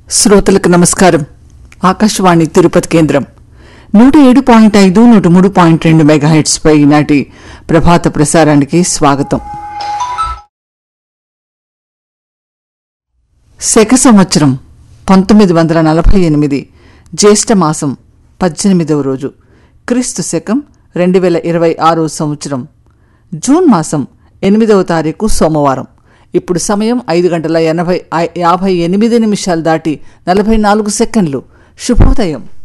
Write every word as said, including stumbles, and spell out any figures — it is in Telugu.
శ్రోతలకు నమస్కారం. ఆకాశవాణి తిరుపతి కేంద్రం నూట ఏడు పాయింట్ ఐదు నూట మూడు పాయింట్ రెండు మెగాహెట్స్ పై ఈనాటి ప్రభాత ప్రసారానికి స్వాగతం. శక సంవత్సరం పంతొమ్మిది వందల నలభై ఎనిమిది జ్యేష్ఠ మాసం పద్దెనిమిదవ రోజు, క్రీస్తు శకం రెండు వేల ఇరవై ఆరో సంవత్సరం జూన్ మాసం ఎనిమిదవ తారీఖు సోమవారం. ఇప్పుడు సమయం ఐదు గంటల ఎనభై యాభై ఎనిమిది నిమిషాలు దాటి నలభై నాలుగు సెకండ్లు. శుభోదయం.